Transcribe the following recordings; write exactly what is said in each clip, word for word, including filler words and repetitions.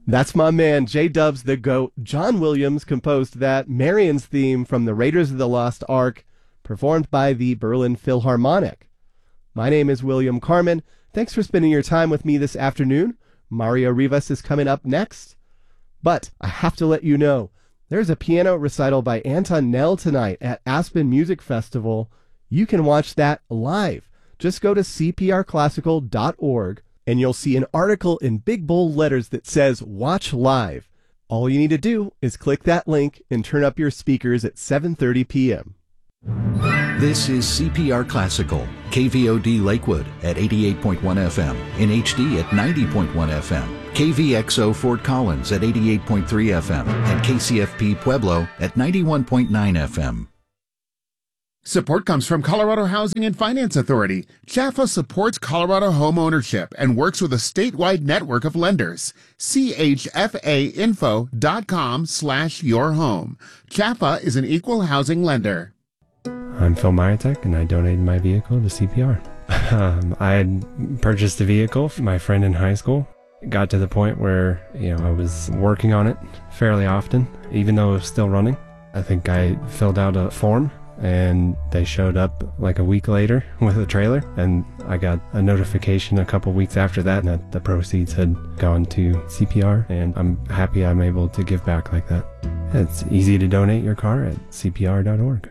That's my man, J-Dubs the GOAT. John Williams composed that Marion's theme from the Raiders of the Lost Ark, performed by the Berlin Philharmonic. My name is William Carmen. Thanks for spending your time with me this afternoon. Mario Rivas is coming up next. But I have to let you know, there's a piano recital by Anton Nell tonight at Aspen Music Festival. You can watch that live. Just go to c p r classical dot org and you'll see an article in big bold letters that says Watch Live. All you need to do is click that link and turn up your speakers at seven thirty p.m. This is C P R Classical, K V O D Lakewood at eighty-eight point one F M, in H D at ninety point one F M, K V X O Fort Collins at eighty-eight point three F M, and K C F P Pueblo at ninety-one point nine F M. Support comes from Colorado Housing and Finance Authority. C H A F A supports Colorado home ownership and works with a statewide network of lenders. C H F A info dot com slash your home. C H A F A is an equal housing lender. I'm Phil Myatek, and I donated my vehicle to C P R. um, I had purchased a vehicle for my friend in high school. It got to the point where, you know, I was working on it fairly often, even though it was still running. I think I filled out a form, and they showed up like a week later with a trailer, and I got a notification a couple weeks after that that the proceeds had gone to C P R, and I'm happy I'm able to give back like that. It's easy to donate your car at c p r dot org.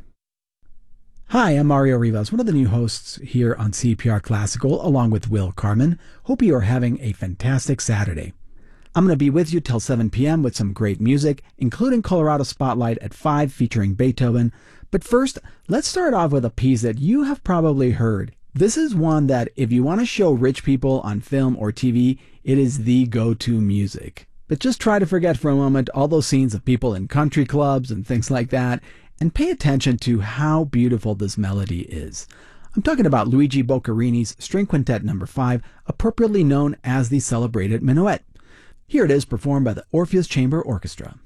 Hi, I'm Mario Rivas, one of the new hosts here on C P R Classical, along with Will Carmen. Hope you are having a fantastic Saturday. I'm going to be with you till seven p.m. with some great music, including Colorado Spotlight at five featuring Beethoven. But first, let's start off with a piece that you have probably heard. This is one that if you want to show rich people on film or T V, it is the go-to music. But just try to forget for a moment all those scenes of people in country clubs and things like that, and pay attention to how beautiful this melody is. I'm talking about Luigi Boccherini's String Quintet number five, appropriately known as the celebrated Minuet. Here it is performed by the Orpheus Chamber Orchestra.